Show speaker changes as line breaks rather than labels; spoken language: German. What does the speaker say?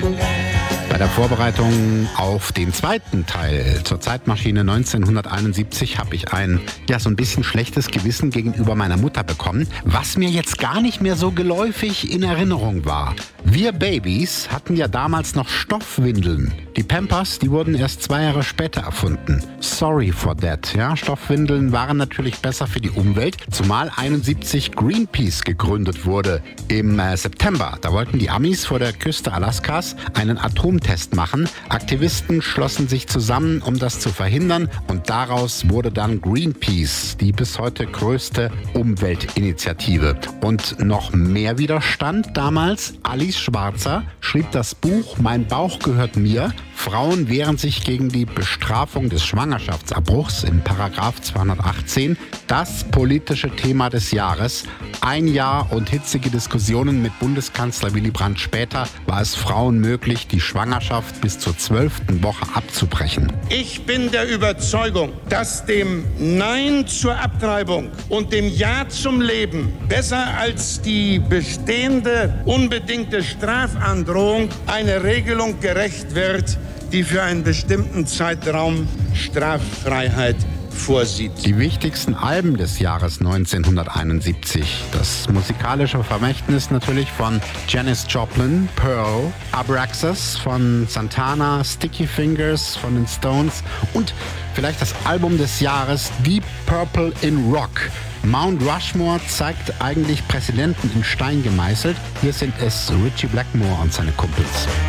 Bei der Vorbereitung auf den zweiten Teil zur Zeitmaschine 1971 habe ich so ein bisschen schlechtes Gewissen gegenüber meiner Mutter bekommen, was mir jetzt gar nicht mehr so geläufig in Erinnerung war. Wir Babys hatten ja damals noch Stoffwindeln. Die Pampers, die wurden erst 2 Jahre später erfunden. Sorry for that. Ja, Stoffwindeln waren natürlich besser für die Umwelt, zumal 71 Greenpeace gegründet wurde. Im September, da wollten die Amis vor der Küste Alaskas einen Atomtest machen. Aktivisten schlossen sich zusammen, um das zu verhindern, und daraus wurde dann Greenpeace, die bis heute größte Umweltinitiative. Und noch mehr Widerstand damals. Alice Schwarzer schrieb das Buch Mein Bauch gehört mir. Frauen wehren sich gegen die Bestrafung des Schwangerschaftsabbruchs in Paragraph 218. Das politische Thema des Jahres. 1 Jahr und hitzige Diskussionen mit Bundeskanzler Willy Brandt später war es Frauen möglich, die Schwangerschaft bis zur 12. Woche abzubrechen.
Ich bin der Überzeugung, dass dem Nein zur Abtreibung und dem Ja zum Leben besser als die bestehende unbedingte Strafandrohung eine Regelung gerecht wird, die für einen bestimmten Zeitraum Straffreiheit vorsieht.
Die wichtigsten Alben des Jahres 1971. Das musikalische Vermächtnis natürlich von Janis Joplin, Pearl, Abraxas von Santana, Sticky Fingers von den Stones und vielleicht das Album des Jahres Deep Purple in Rock. Mount Rushmore zeigt eigentlich Präsidenten in Stein gemeißelt. Hier sind es Ritchie Blackmore und seine Kumpels.